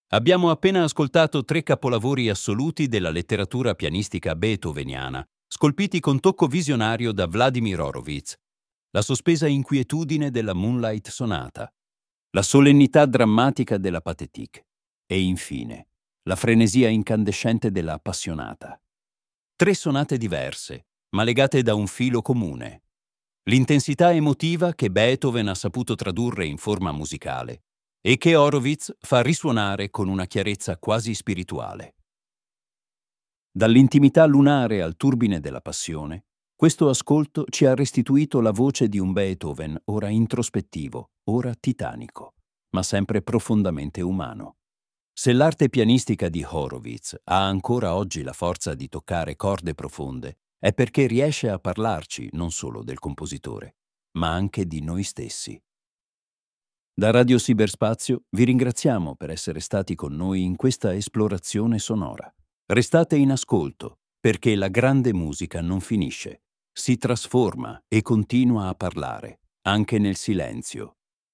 Abbiamo appena ascoltato 3 capolavori assoluti della letteratura pianistica beethoveniana, scolpiti con tocco visionario da Vladimir Horowitz. La sospesa inquietudine della Moonlight Sonata, la solennità drammatica della Pathétique e infine la frenesia incandescente della Appassionata. 3 sonate diverse, ma legate da un filo comune. L'intensità emotiva che Beethoven ha saputo tradurre in forma musicale e che Horowitz fa risuonare con una chiarezza quasi spirituale. Dall'intimità lunare al turbine della passione, questo ascolto ci ha restituito la voce di un Beethoven ora introspettivo, ora titanico, ma sempre profondamente umano. Se l'arte pianistica di Horowitz ha ancora oggi la forza di toccare corde profonde, è perché riesce a parlarci non solo del compositore, ma anche di noi stessi. Da Radio Cyberspazio vi ringraziamo per essere stati con noi in questa esplorazione sonora. Restate in ascolto, perché la grande musica non finisce, si trasforma e continua a parlare, anche nel silenzio.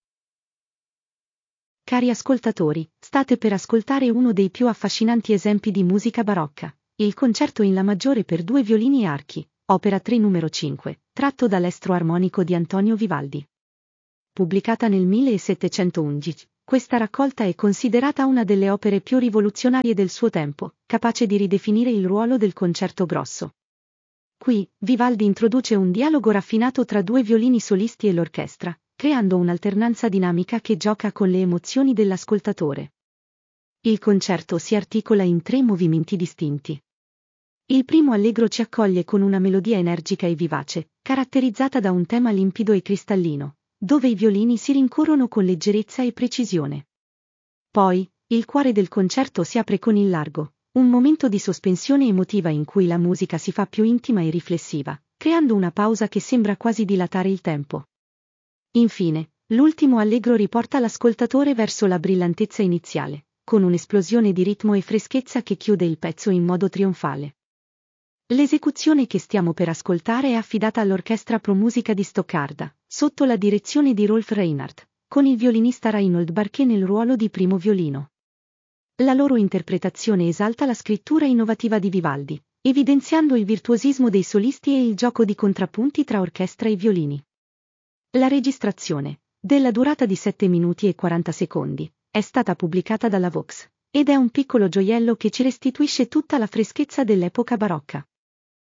Cari ascoltatori, state per ascoltare uno dei più affascinanti esempi di musica barocca, il concerto in La maggiore per 2 violini e archi, opera 3 numero 5, tratto dall'estro armonico di Antonio Vivaldi. Pubblicata nel 1711, questa raccolta è considerata una delle opere più rivoluzionarie del suo tempo, capace di ridefinire il ruolo del concerto grosso. Qui, Vivaldi introduce un dialogo raffinato tra 2 violini solisti e l'orchestra, creando un'alternanza dinamica che gioca con le emozioni dell'ascoltatore. Il concerto si articola in 3 movimenti distinti. Il primo allegro ci accoglie con una melodia energica e vivace, caratterizzata da un tema limpido e cristallino, dove i violini si rincorrono con leggerezza e precisione. Poi, il cuore del concerto si apre con il largo, un momento di sospensione emotiva in cui la musica si fa più intima e riflessiva, creando una pausa che sembra quasi dilatare il tempo. Infine, l'ultimo allegro riporta l'ascoltatore verso la brillantezza iniziale, con un'esplosione di ritmo e freschezza che chiude il pezzo in modo trionfale. L'esecuzione che stiamo per ascoltare è affidata all'Orchestra Pro Musica di Stoccarda, sotto la direzione di Rolf Reinhardt, con il violinista Reinhold Barché nel ruolo di primo violino. La loro interpretazione esalta la scrittura innovativa di Vivaldi, evidenziando il virtuosismo dei solisti e il gioco di contrappunti tra orchestra e violini. La registrazione, della durata di 7 minuti e 40 secondi, è stata pubblicata dalla Vox, ed è un piccolo gioiello che ci restituisce tutta la freschezza dell'epoca barocca.